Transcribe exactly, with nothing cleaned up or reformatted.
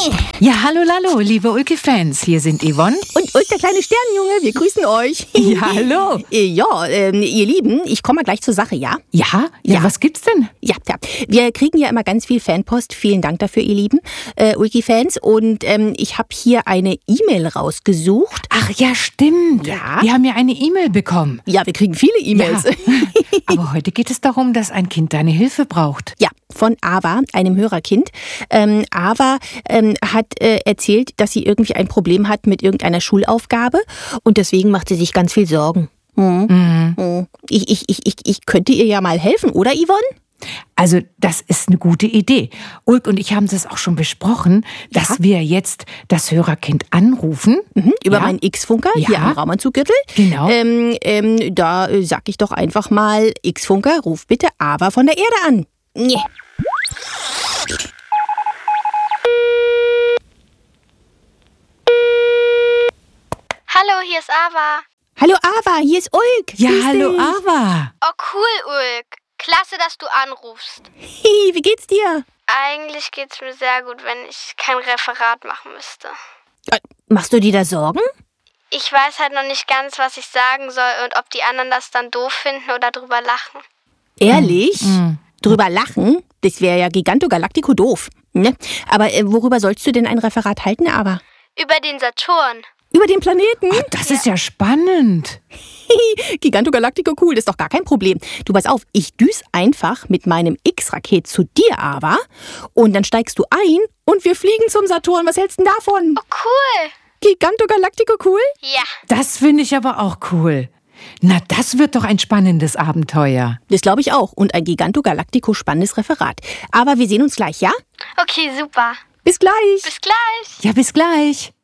Ja, hallo, Lalo, liebe Ulke-Fans. Hier sind Yvonne und Ulk, der kleine Sternenjunge. Wir grüßen euch. Ja, hallo. Ja, ähm, ihr Lieben, ich komme mal gleich zur Sache, ja? Ja? Ja, ja. Was gibt's denn? Ja, ja. Wir kriegen ja immer ganz viel Fanpost. Vielen Dank dafür, ihr Lieben äh, Ulki-Fans. Und ähm, ich habe hier eine E-Mail rausgesucht. Ach ja, stimmt. Ja. Wir haben ja eine E-Mail bekommen. Ja, wir kriegen viele E-Mails. Ja. Aber heute geht es darum, dass ein Kind deine Hilfe braucht. Ja, von Ava, einem Hörerkind. Ähm, Ava ähm, hat äh, erzählt, dass sie irgendwie ein Problem hat mit irgendeiner Schulaufgabe und deswegen macht sie sich ganz viel Sorgen. Hm. Mhm. Hm. Ich, ich, ich, ich, ich könnte ihr ja mal helfen, oder Yvonne? Also das ist eine gute Idee. Ulk und ich haben das auch schon besprochen, dass ja. wir jetzt das Hörerkind anrufen. Mhm, über ja. meinen X-Funker ja. hier am Raumanzuggürtel. Genau. Ähm, ähm, da äh, sag ich doch einfach mal, X-Funker, ruf bitte Ava von der Erde an. Nee. Hallo, hier ist Ava. Hallo Ava, hier ist Ulk. Ja, Grüß hallo dich. Ava. Oh cool, Ulk. Klasse, dass du anrufst. Hi, wie geht's dir? Eigentlich geht's mir sehr gut, wenn ich kein Referat machen müsste. Äh, machst du dir da Sorgen? Ich weiß halt noch nicht ganz, was ich sagen soll und ob die anderen das dann doof finden oder drüber lachen. Ehrlich? Mhm. Drüber lachen? Das wäre ja Giganto Galactico doof. Ne? Aber äh, worüber sollst du denn ein Referat halten, Ava? Über den Saturn. Über den Planeten? Oh, das ja. ist ja spannend. Giganto Galactico cool, das ist doch gar kein Problem. Du, pass auf, ich düse einfach mit meinem X-Raket zu dir, Ava, und dann steigst du ein und wir fliegen zum Saturn. Was hältst du denn davon? Oh, cool. Giganto Galactico cool? Ja. Das finde ich aber auch cool. Na, das wird doch ein spannendes Abenteuer. Das glaube ich auch. Und ein Giganto Galactico spannendes Referat. Aber wir sehen uns gleich, ja? Okay, super. Bis gleich. Bis gleich. Ja, bis gleich.